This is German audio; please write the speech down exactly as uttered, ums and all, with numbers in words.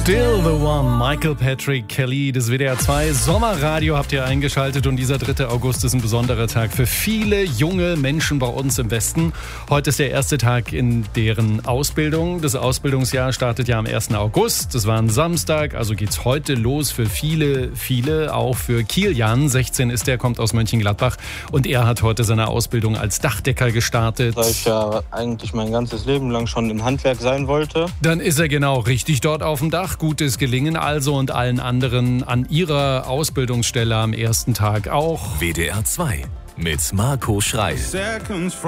Still the One, Michael Patrick Kelly, das W D R zwei Sommerradio habt ihr eingeschaltet und dieser dritte August ist ein besonderer Tag für viele junge Menschen bei uns im Westen. Heute ist der erste Tag in deren Ausbildung. Das Ausbildungsjahr startet ja am ersten August. Das war ein Samstag, also geht's heute los für viele, viele, auch für Kilian. sechzehn ist er, kommt aus Mönchengladbach und er hat heute seine Ausbildung als Dachdecker gestartet. Da ich ja eigentlich mein ganzes Leben lang schon im Handwerk sein wollte. Dann ist er genau richtig dort auf dem Dach. Gutes Gelingen also und allen anderen an ihrer Ausbildungsstelle am ersten Tag auch. W D R zwei mit Marco Schreil.